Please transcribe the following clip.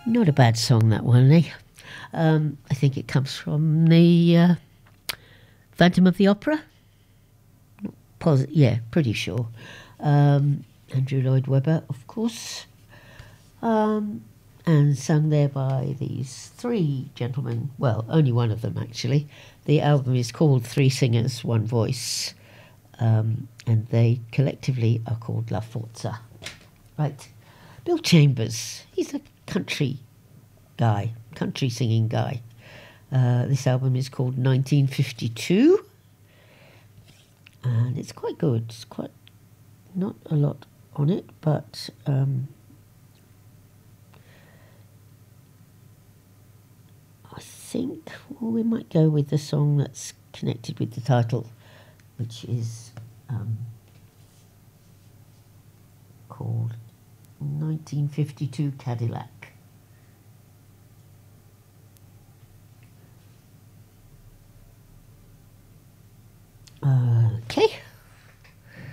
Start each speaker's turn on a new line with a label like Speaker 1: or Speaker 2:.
Speaker 1: Not a bad song, that one, eh? I think it comes from the Phantom of the Opera. Yeah, pretty sure. Andrew Lloyd Webber, of course. And sung there by these three gentlemen. Well, only one of them, actually. The album is called Three Singers, One Voice. And they collectively are called La Forza. Right. Bill Chambers, he's a country guy, country singing guy. This album is called 1952. And it's quite good. It's quite, not a lot on it, but I think we might go with the song that's connected with the title, which is called 1952 Cadillac.